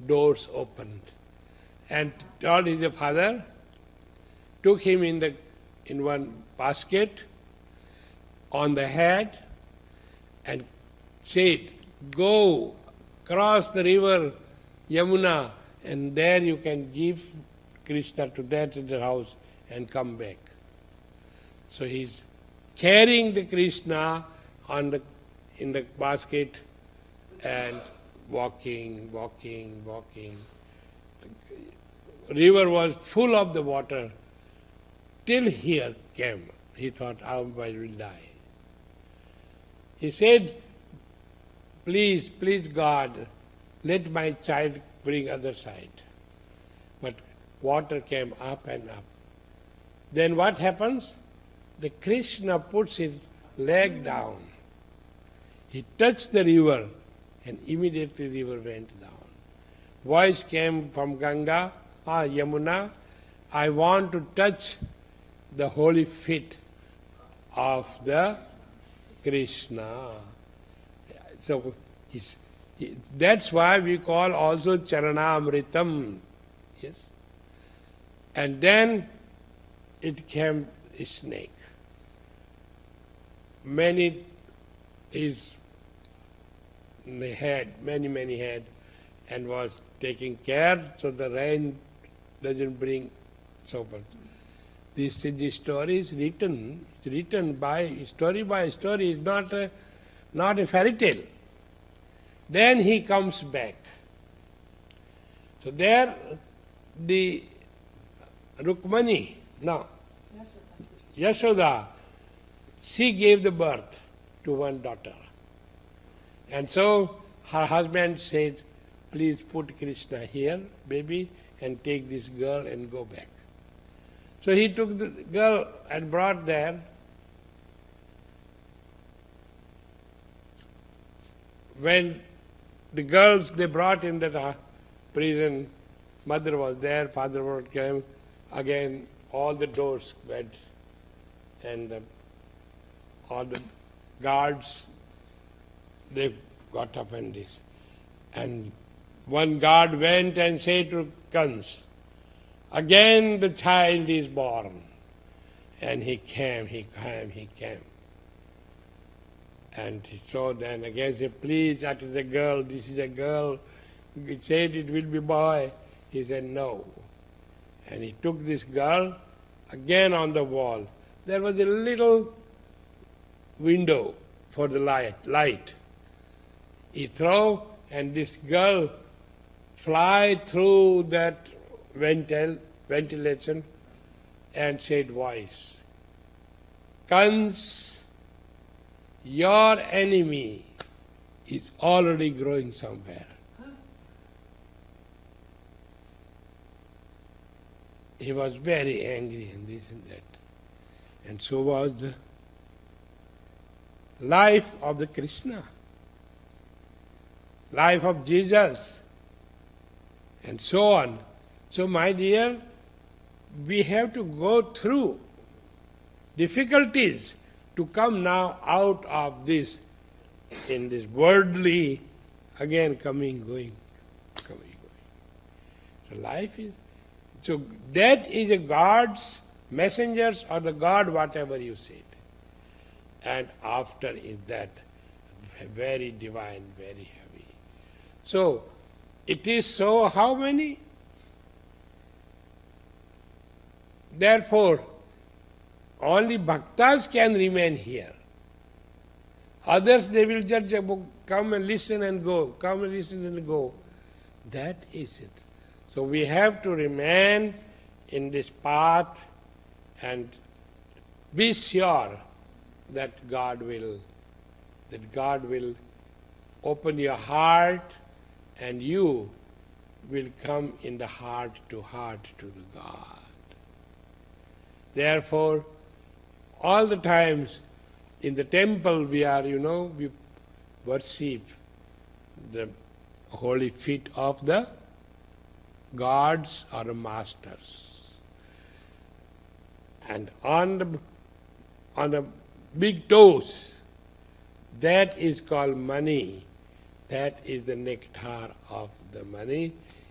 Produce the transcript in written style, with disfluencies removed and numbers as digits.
doors opened. And told his father, took him in one basket on the head and said, go cross the river Yamuna, and there you can give Krishna to that in the house and come back. So he's carrying the Krishna in the basket and walking. The river was full of the water till here came. He thought, I will die. He said, please God, let my child bring other side. But water came up and up. Then what happens? The Krishna puts his leg down. He touched the river and immediately the river went down. Voice came from Yamuna, I want to touch the holy feet of the Krishna. So that's why we call also Charanamritam. Yes. And then it came a snake. Many had, and was taking care so the rain doesn't bring so much. This story is written. It's written by story, it's not a fairy tale. Then he comes back. So there the Rukmani, Yashoda, she gave the birth to one daughter. And so her husband said, please put Krishna here, baby, and take this girl and go back. So he took the girl and brought there. When the girls they brought in the prison, mother was there, father came, again all the doors went and all the guards, they got up and this. And one guard went and said to Kans, again the child is born. And he came. And so then again said, please, that is a girl, this is a girl. He said it will be boy. He said no. And he took this girl again on the wall. There was a little window for the light. He threw, and this girl fly through that ventilation and said voice, Kans, your enemy is already growing somewhere. He was very angry and this and that. And so was the life of the Krishna, life of Jesus, and so on. So my dear, we have to go through difficulties to come now out of this, in this worldly, again coming, going. So life is, so that is a God's messengers or the God, whatever you said. And after is that very divine, very heavy. So it is so, how many? Therefore, only bhaktas can remain here. Others, they will just come and listen and go, come and listen and go. That is it. So we have to remain in this path and be sure that God will open your heart and you will come in the heart to the God. Therefore, all the times in the temple we are, we worship the holy feet of the gods or masters. And on the big toes, that is called money. That is the nectar of the money.